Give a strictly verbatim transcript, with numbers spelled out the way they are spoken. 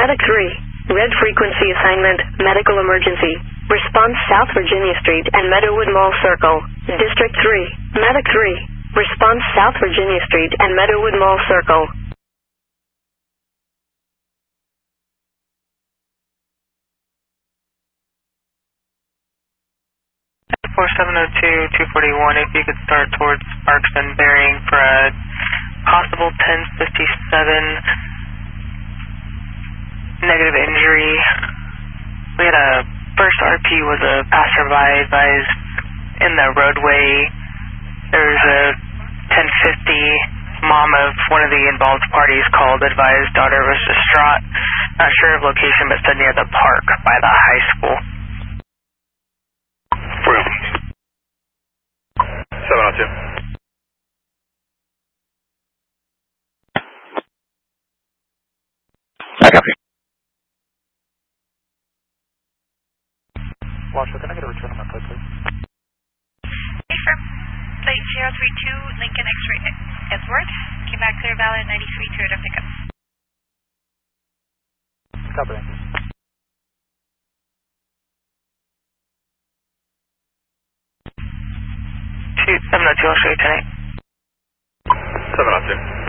Medic three, red frequency assignment, medical emergency. Response South Virginia Street and Meadowood Mall Circle. District three, Medic three, response South Virginia Street and Meadowood Mall Circle. four seven zero two, two forty-one, if you could start towards Sparkston bearing for a possible ten fifty-seven negative injury. We had a first R P was a passerby advised in the roadway. There's a ten fifty mom of one of the involved parties called, advised daughter was distraught, not sure of location but said near the park by the high school. Room. seven oh two. I copy. Washoe, can I get a return on my plate, please? Affirm. Plate zero three two, Lincoln X-ray Edward. Came back clear valid ninety-three, Toyota pickup. Copy. Two, seven oh two, I'll show you tonight. seven oh two.